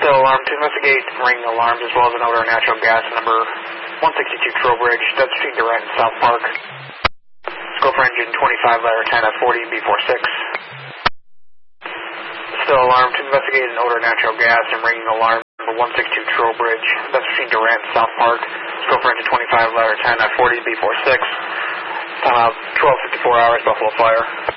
Still alarm to investigate ringing alarms as well as an odor of natural gas number 162 Trowbridge. That's between Durant and South Park. Go for engine 25 ladder 10 at 40 B46. Still alarm to investigate an odor of natural gas and ringing alarm number 162 Trowbridge. That's between Durant and South Park. Go for engine 25 ladder 10 at 40 B46. 12:54 hours Buffalo Fire.